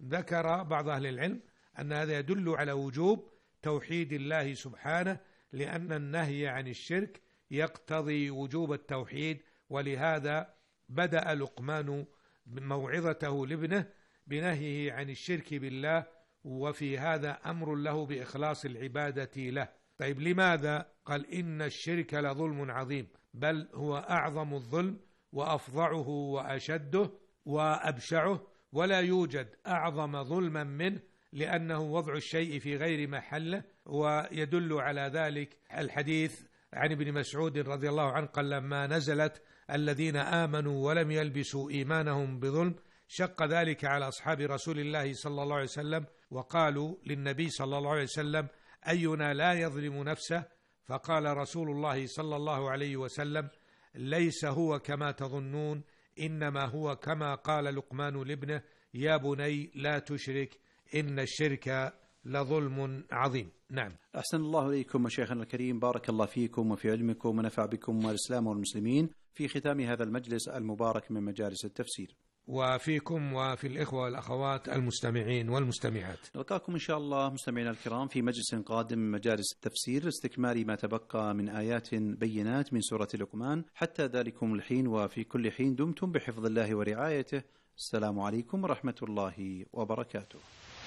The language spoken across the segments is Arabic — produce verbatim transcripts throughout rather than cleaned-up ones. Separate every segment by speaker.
Speaker 1: ذكر بعض أهل العلم أن هذا يدل على وجوب توحيد الله سبحانه، لأن النهي عن الشرك يقتضي وجوب التوحيد، ولهذا بدأ لقمان موعظته لابنه بنهيه عن الشرك بالله، وفي هذا أمر له بإخلاص العبادة له. طيب لماذا؟ قال إن الشرك لظلم عظيم، بل هو أعظم الظلم وأفظعه وأشده وأبشعه، ولا يوجد أعظم ظلما منه، لأنه وضع الشيء في غير محله. ويدل على ذلك الحديث عن ابن مسعود رضي الله عنه قال لما نزلت الذين آمنوا ولم يلبسوا إيمانهم بظلم شق ذلك على أصحاب رسول الله صلى الله عليه وسلم، وقالوا للنبي صلى الله عليه وسلم أينا لا يظلم نفسه؟ فقال رسول الله صلى الله عليه وسلم ليس هو كما تظنون، إنما هو كما قال لقمان لابنه يا بني لا تشرك إن الشرك لظلم عظيم. نعم.
Speaker 2: أحسن الله إليكم مشايخنا الكريم، بارك الله فيكم وفي علمكم ونفع بكم والإسلام والمسلمين في ختام هذا المجلس المبارك من مجالس التفسير،
Speaker 1: وفيكم وفي الإخوة والأخوات المستمعين والمستمعات.
Speaker 2: نلقاكم إن شاء الله مستمعينا الكرام في مجلس قادم من مجالس التفسير، استكمال ما تبقى من آيات بينات من سورة لقمان. حتى ذلكم الحين وفي كل حين دمتم بحفظ الله ورعايته. السلام عليكم ورحمة الله وبركاته.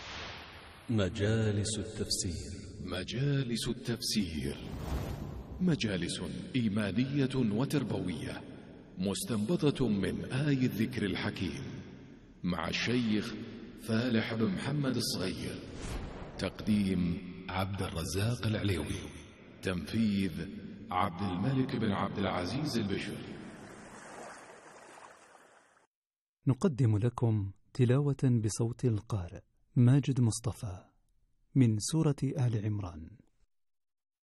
Speaker 3: مجالس التفسير.
Speaker 4: مجالس التفسير مجالس إيمانية وتربوية مستنبطة من آي الذكر الحكيم، مع الشيخ فالح بن محمد الصغير. تقديم عبد الرزاق العليوي. تنفيذ عبد الملك بن عبد العزيز البشر.
Speaker 5: نقدم لكم تلاوة بصوت القارئ ماجد مصطفى من سورة آل عمران.